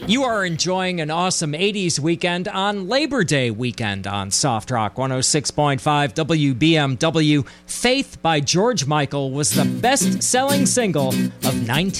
You are enjoying an awesome 80s weekend on Labor Day weekend on Soft Rock 106.5 WBMW. Faith by George Michael was the best-selling single of 19...